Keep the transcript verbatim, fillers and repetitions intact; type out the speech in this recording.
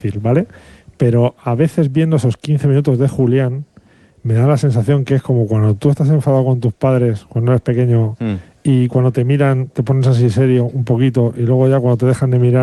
¿vale? Pero a veces viendo esos quince minutos de Julián, me da la sensación que es como cuando tú estás enfadado con tus padres, cuando eres pequeño, Mm. y cuando te miran te pones así serio un poquito, y luego ya cuando te dejan de mirar